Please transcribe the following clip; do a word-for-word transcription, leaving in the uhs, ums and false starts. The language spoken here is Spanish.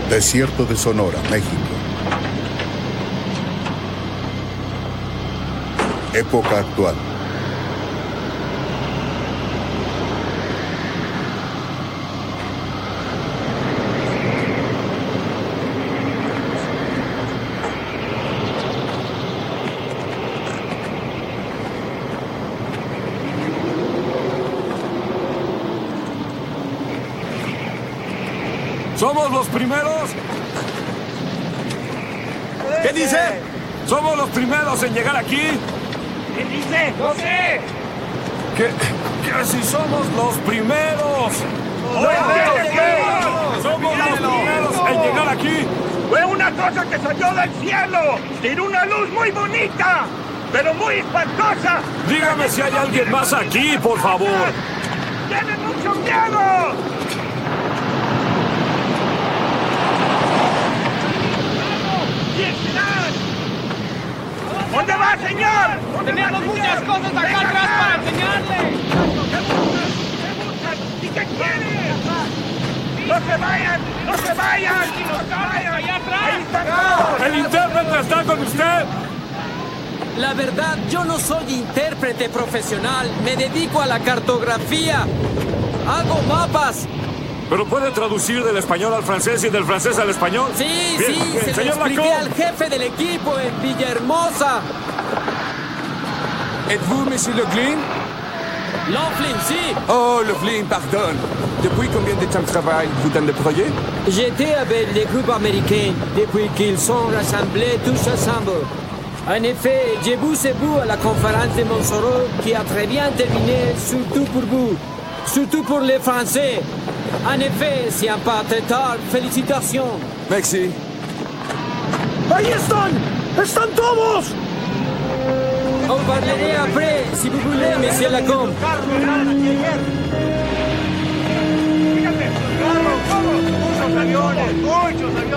Desierto de Sonora, México. Época actual. ¿Somos los primeros? ¿Qué dice? ¿Somos los primeros en llegar aquí? ¿Qué dice? ¡No sé! ¿Qué? ¿Que si somos los primeros? ¡No! ¡Somos los primeros en llegar aquí! ¡Fue una cosa que salió del cielo! ¡Tiene una luz muy bonita! ¡Pero muy espantosa! Dígame si hay alguien más aquí, por favor. ¡Tiene mucho miedo! ¿Dónde va, señor? Tenemos muchas cosas acá atrás para enseñarle. ¿Qué buscan? ¿Y qué quieren? ¡No se vayan! ¡No se vayan! ¡No se vayan! ¡Allá atrás! ¡Ahí están todos! ¿El intérprete está con usted? La verdad, yo no soy intérprete profesional. Me dedico a la cartografía. Hago mapas. ¿Pero puede traducir del español al francés y del francés al español? Sí, Bien, sí, bien. se lo Señor expliqué Lacombe. al jefe del equipo en Villahermosa. Êtes-vous Monsieur Leglin? Laughlin, sí. Oh, Leglin, pardon. Depuis combien de temps travaillez-vous dans le projet? J'étais avec les groupes américains depuis qu'ils sont rassemblés tous ensemble. En effet, j'ai bossé vous à la conférence de Montsoreau qui a très bien terminé, surtout pour vous. Surtout pour les Français. En effet, c'est un pas très tard. Félicitations. Merci. ¡Ahí están! ¡Están todos! On parlerait après, si vous voulez, Monsieur Lacombe. Fíjate, carros, todos, muchos aviones, muchos aviones.